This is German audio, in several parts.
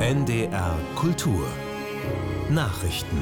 NDR Kultur Nachrichten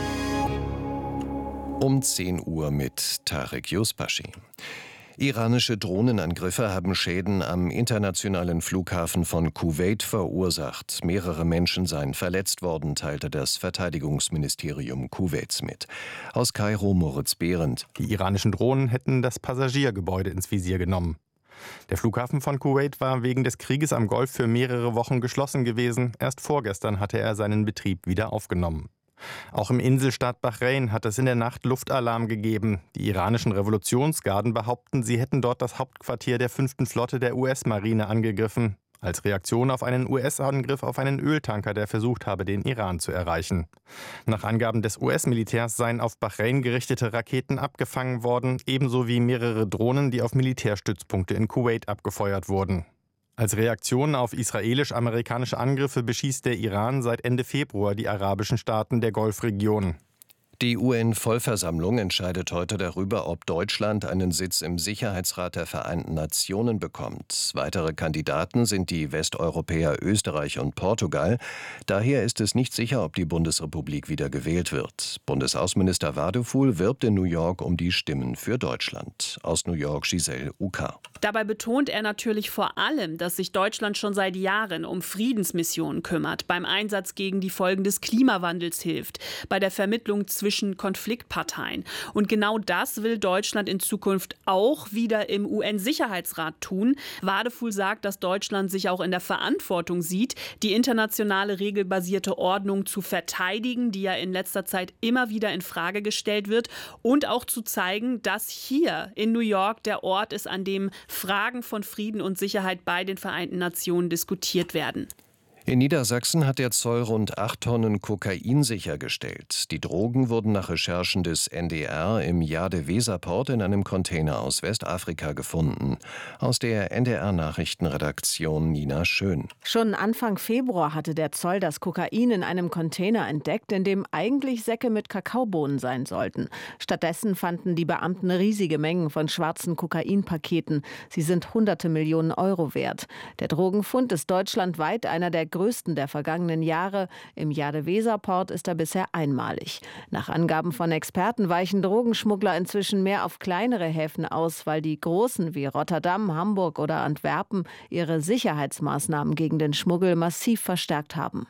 Um 10 Uhr mit Tarek Yusbashi. Iranische Drohnenangriffe haben Schäden am internationalen Flughafen von Kuwait verursacht. Mehrere Menschen seien verletzt worden, teilte das Verteidigungsministerium Kuwaits mit. Aus Kairo Moritz Behrendt. Die iranischen Drohnen hätten das Passagiergebäude ins Visier genommen. Der Flughafen von Kuwait war wegen des Krieges am Golf für mehrere Wochen geschlossen gewesen. Erst vorgestern hatte er seinen Betrieb wieder aufgenommen. Auch im Inselstaat Bahrain hat es in der Nacht Luftalarm gegeben. Die iranischen Revolutionsgarden behaupten, sie hätten dort das Hauptquartier der 5. Flotte der US-Marine angegriffen. Als Reaktion auf einen US-Angriff auf einen Öltanker, der versucht habe, den Iran zu erreichen. Nach Angaben des US-Militärs seien auf Bahrain gerichtete Raketen abgefangen worden, ebenso wie mehrere Drohnen, die auf Militärstützpunkte in Kuwait abgefeuert wurden. Als Reaktion auf israelisch-amerikanische Angriffe beschießt der Iran seit Ende Februar die arabischen Staaten der Golfregion. Die UN-Vollversammlung entscheidet heute darüber, ob Deutschland einen Sitz im Sicherheitsrat der Vereinten Nationen bekommt. Weitere Kandidaten sind die Westeuropäer Österreich und Portugal. Daher ist es nicht sicher, ob die Bundesrepublik wieder gewählt wird. Bundesaußenminister Wadefuhl wirbt in New York um die Stimmen für Deutschland. Aus New York Giselle Uka. Dabei betont er natürlich vor allem, dass sich Deutschland schon seit Jahren um Friedensmissionen kümmert, beim Einsatz gegen die Folgen des Klimawandels hilft, bei der Vermittlung zwischen Konfliktparteien. Und genau das will Deutschland in Zukunft auch wieder im UN-Sicherheitsrat tun. Wadefuhl sagt, dass Deutschland sich auch in der Verantwortung sieht, die internationale regelbasierte Ordnung zu verteidigen, die ja in letzter Zeit immer wieder in Frage gestellt wird, und auch zu zeigen, dass hier in New York der Ort ist, an dem Fragen von Frieden und Sicherheit bei den Vereinten Nationen diskutiert werden. In Niedersachsen hat der Zoll rund 8 Tonnen Kokain sichergestellt. Die Drogen wurden nach Recherchen des NDR im Jade-Weser-Port in einem Container aus Westafrika gefunden. Aus der NDR-Nachrichtenredaktion Nina Schön. Schon Anfang Februar hatte der Zoll das Kokain in einem Container entdeckt, in dem eigentlich Säcke mit Kakaobohnen sein sollten. Stattdessen fanden die Beamten riesige Mengen von schwarzen Kokainpaketen. Sie sind hunderte Millionen Euro wert. Der Drogenfund ist deutschlandweit einer der größten der vergangenen Jahre. Im Jade-Weser-Port ist er bisher einmalig. Nach Angaben von Experten weichen Drogenschmuggler inzwischen mehr auf kleinere Häfen aus, weil die großen wie Rotterdam, Hamburg oder Antwerpen ihre Sicherheitsmaßnahmen gegen den Schmuggel massiv verstärkt haben.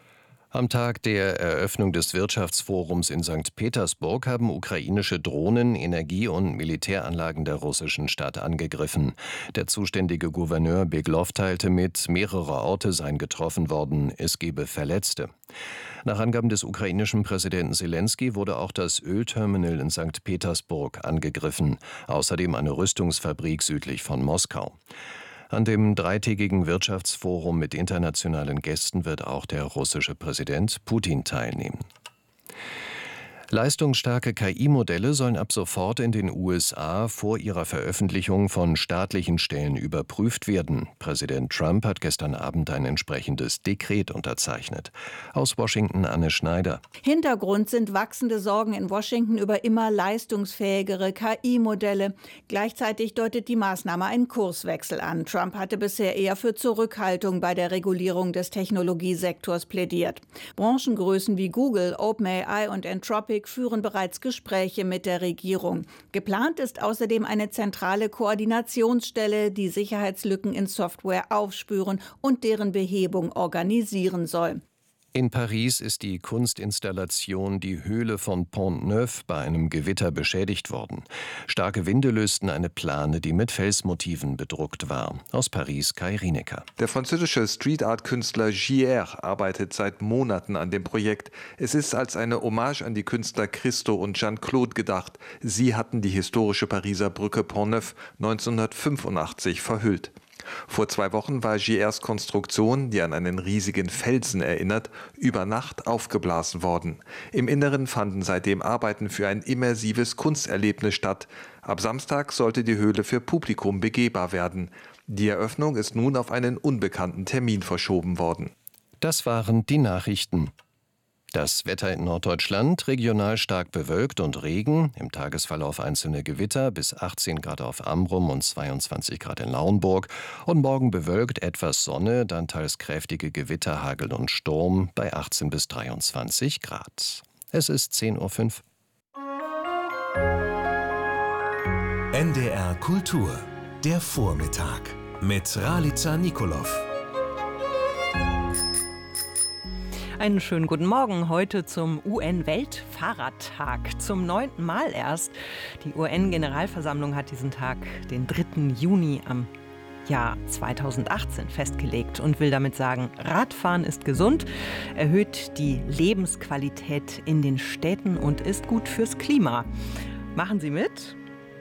Am Tag der Eröffnung des Wirtschaftsforums in St. Petersburg haben ukrainische Drohnen Energie- und Militäranlagen der russischen Stadt angegriffen. Der zuständige Gouverneur Beglow teilte mit, mehrere Orte seien getroffen worden, es gebe Verletzte. Nach Angaben des ukrainischen Präsidenten Selenskyj wurde auch das Ölterminal in St. Petersburg angegriffen, außerdem eine Rüstungsfabrik südlich von Moskau. An dem 3-tägigen Wirtschaftsforum mit internationalen Gästen wird auch der russische Präsident Putin teilnehmen. Leistungsstarke KI-Modelle sollen ab sofort in den USA vor ihrer Veröffentlichung von staatlichen Stellen überprüft werden. Präsident Trump hat gestern Abend ein entsprechendes Dekret unterzeichnet. Aus Washington Anne Schneider. Hintergrund sind wachsende Sorgen in Washington über immer leistungsfähigere KI-Modelle. Gleichzeitig deutet die Maßnahme einen Kurswechsel an. Trump hatte bisher eher für Zurückhaltung bei der Regulierung des Technologiesektors plädiert. Branchengrößen wie Google, OpenAI und Anthropic führen bereits Gespräche mit der Regierung. Geplant ist außerdem eine zentrale Koordinationsstelle, die Sicherheitslücken in Software aufspüren und deren Behebung organisieren soll. In Paris ist die Kunstinstallation Die Höhle von Pont-Neuf bei einem Gewitter beschädigt worden. Starke Winde lösten eine Plane, die mit Felsmotiven bedruckt war. Aus Paris Kai Rienecker. Der französische Street-Art-Künstler JR arbeitet seit Monaten an dem Projekt. Es ist als eine Hommage an die Künstler Christo und Jeanne-Claude gedacht. Sie hatten die historische Pariser Brücke Pont-Neuf 1985 verhüllt. Vor 2 Wochen war JRs Konstruktion, die an einen riesigen Felsen erinnert, über Nacht aufgeblasen worden. Im Inneren fanden seitdem Arbeiten für ein immersives Kunsterlebnis statt. Ab Samstag sollte die Höhle für Publikum begehbar werden. Die Eröffnung ist nun auf einen unbekannten Termin verschoben worden. Das waren die Nachrichten. Das Wetter in Norddeutschland, regional stark bewölkt und Regen, im Tagesverlauf einzelne Gewitter, bis 18 Grad auf Amrum und 22 Grad in Lauenburg. Und morgen bewölkt, etwas Sonne, dann teils kräftige Gewitter, Hagel und Sturm bei 18 bis 23 Grad. Es ist 10:05 Uhr. NDR Kultur, der Vormittag mit Ralica Nikolov. Einen schönen guten Morgen heute zum UN-Weltfahrradtag. Zum 9. Mal erst. Die UN-Generalversammlung hat diesen Tag, den 3. Juni am Jahr 2018, festgelegt und will damit sagen, Radfahren ist gesund, erhöht die Lebensqualität in den Städten und ist gut fürs Klima. Machen Sie mit?